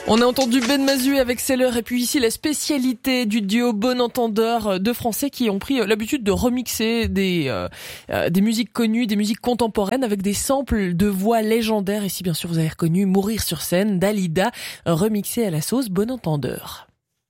On a entendu Ben Mazué avec Seller et puis ici la spécialité du duo Bon Entendeur de Français qui ont pris l'habitude de remixer des musiques connues, des musiques contemporaines avec des samples de voix légendaires. Ici bien sûr vous avez reconnu Mourir sur scène d'Alida remixé à la sauce Bon Entendeur.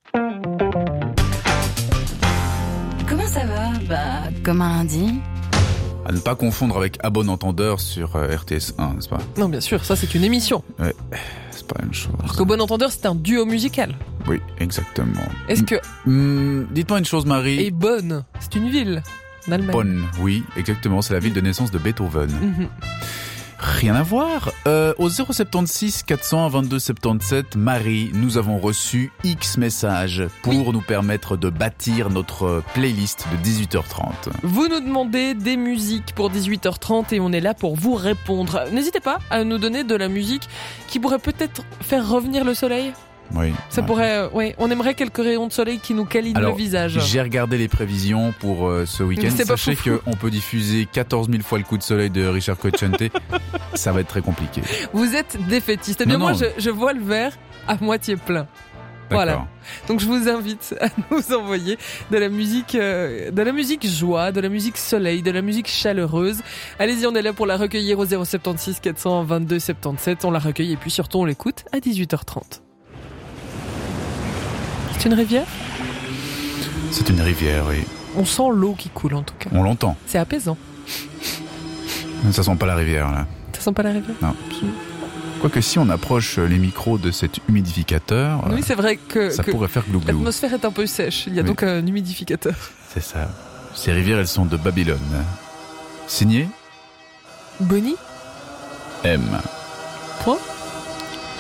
Comment ça va ? Comme un lundi. À ne pas confondre avec À bon entendeur sur RTS1, n'est-ce pas ? Non bien sûr, ça c'est une émission. Ouais, c'est pas la même chose. Alors que Bon Entendeur c'est un duo musical. Oui, exactement. Est-ce que... Dites-moi une chose, Marie. Et Bonn, c'est une ville en Allemagne. Bonn, oui, exactement, c'est la ville de naissance de Beethoven. Rien à voir. Au 076 400 22 77, Marie, nous avons reçu X messages pour nous permettre de bâtir notre playlist de 18h30. Vous nous demandez des musiques pour 18h30 et on est là pour vous répondre. N'hésitez pas à nous donner de la musique qui pourrait peut-être faire revenir le soleil. Oui. Ça pourrait, on aimerait quelques rayons de soleil qui nous câlinent le visage. J'ai regardé les prévisions pour ce week-end. Sachez qu'on peut diffuser 14 000 fois le coup de soleil de Richard Cocciante. Ça va être très compliqué. Vous êtes défaitiste. Eh bien, moi, je vois le verre à moitié plein. Voilà. Donc, je vous invite à nous envoyer de la musique joie, de la musique soleil, de la musique chaleureuse. Allez-y, on est là pour la recueillir au 076 400 22 77. On la recueille et puis surtout, on l'écoute à 18h30. C'est une rivière ? C'est une rivière, oui. On sent l'eau qui coule en tout cas. On l'entend. C'est apaisant. Ça sent pas la rivière là. Ça sent pas la rivière ? Non. Quoique si on approche les micros de cet humidificateur, oui, c'est vrai que pourrait faire glou-glou. L'atmosphère est un peu sèche. Il y a donc un humidificateur. C'est ça. Ces rivières, elles sont de Babylone. Signé Bonnie M. Point.